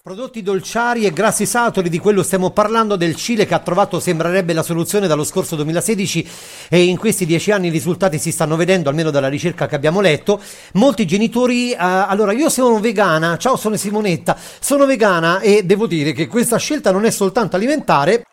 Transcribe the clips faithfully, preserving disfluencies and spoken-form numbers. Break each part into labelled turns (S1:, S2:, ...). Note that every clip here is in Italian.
S1: Prodotti dolciari e grassi saturi, di quello stiamo parlando, del Cile che ha trovato, sembrerebbe, la soluzione dallo scorso duemilasedici, e in questi dieci anni i risultati si stanno vedendo, almeno dalla ricerca che abbiamo letto. Molti genitori, eh, allora io sono vegana, ciao, sono Simonetta, sono vegana e devo dire che questa scelta non è soltanto alimentare,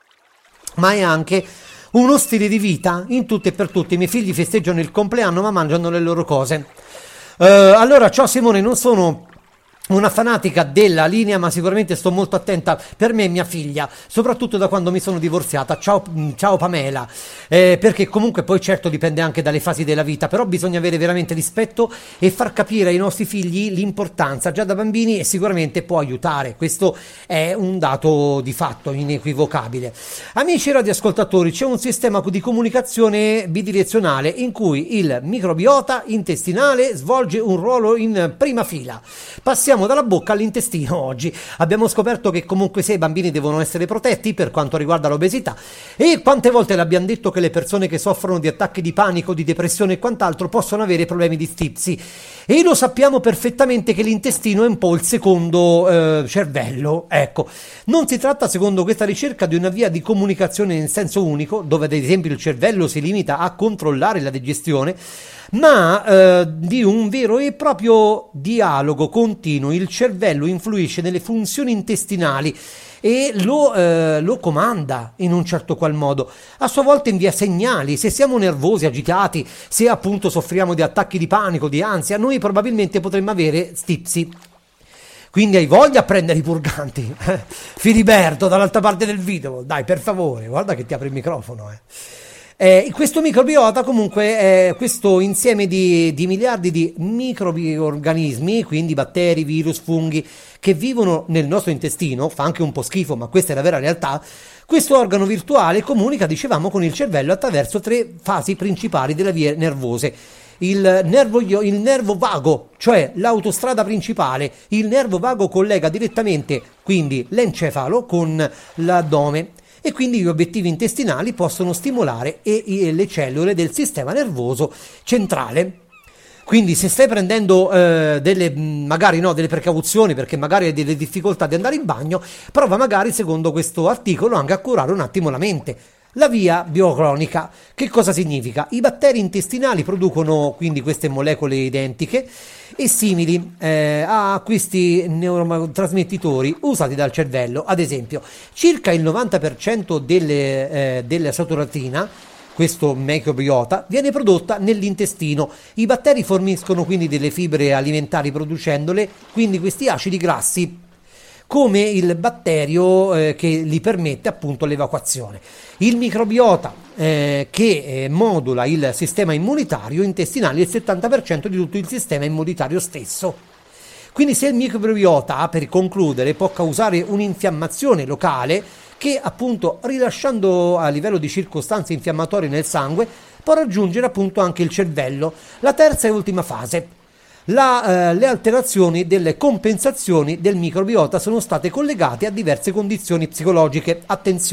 S1: ma è anche uno stile di vita in tutto e per tutti. I miei figli festeggiano il compleanno ma mangiano le loro cose. Eh, allora, ciao Simone, non sono una fanatica della linea, ma sicuramente sto molto attenta. Per me è mia figlia, soprattutto da quando mi sono divorziata. Ciao, ciao Pamela, eh, perché comunque poi certo dipende anche dalle fasi della vita, però bisogna avere veramente rispetto e far capire ai nostri figli l'importanza già da bambini, e sicuramente può aiutare. Questo è un dato di fatto inequivocabile. Amici radioascoltatori, c'è un sistema di comunicazione bidirezionale in cui il microbiota intestinale svolge un ruolo in prima fila. Passiamo dalla bocca all'intestino oggi. Abbiamo scoperto che comunque sia i bambini devono essere protetti per quanto riguarda l'obesità, e quante volte l'abbiamo detto che le persone che soffrono di attacchi di panico, di depressione e quant'altro possono avere problemi di stipsi, e lo sappiamo perfettamente che l'intestino è un po' il secondo eh, cervello. Ecco, non si tratta, secondo questa ricerca, di una via di comunicazione in senso unico, dove ad esempio il cervello si limita a controllare la digestione, ma eh, di un vero e proprio dialogo continuo. Il cervello influisce nelle funzioni intestinali e lo, eh, lo comanda in un certo qual modo, a sua volta invia segnali. Se siamo nervosi, agitati, se appunto soffriamo di attacchi di panico, di ansia, noi probabilmente potremmo avere stipsi. Quindi hai voglia a prendere i purganti? Filiberto dall'altra parte del video, dai, per favore, guarda che ti apre il microfono, eh. Eh, questo microbiota comunque è questo insieme di, di miliardi di microorganismi, quindi batteri, virus, funghi, che vivono nel nostro intestino. Fa anche un po' schifo, ma questa è la vera realtà. Questo organo virtuale comunica, dicevamo, con il cervello attraverso tre fasi principali delle vie nervose. Il nervo, il nervo vago, cioè l'autostrada principale. Il nervo vago collega direttamente quindi l'encefalo con l'addome, e quindi gli obiettivi intestinali possono stimolare e, e le cellule del sistema nervoso centrale. Quindi se stai prendendo eh, delle magari no, delle precauzioni, perché magari hai delle difficoltà di andare in bagno, prova magari, secondo questo articolo, anche a curare un attimo la mente. La via biocronica. Che cosa significa? I batteri intestinali producono quindi queste molecole identiche e simili eh, a questi neurotrasmettitori usati dal cervello. Ad esempio, circa il novanta per cento delle, eh, della saturatina, questo microbiota, viene prodotta nell'intestino. I batteri forniscono quindi delle fibre alimentari producendole, quindi questi acidi grassi, come il batterio eh, che gli permette appunto l'evacuazione. Il microbiota eh, che eh, modula il sistema immunitario intestinale, il settanta per cento di tutto il sistema immunitario stesso. Quindi se il microbiota, per concludere, può causare un'infiammazione locale che appunto, rilasciando a livello di circostanze infiammatorie nel sangue, può raggiungere appunto anche il cervello. La terza e ultima fase. La, eh, le alterazioni delle compensazioni del microbiota sono state collegate a diverse condizioni psicologiche. Attenzione.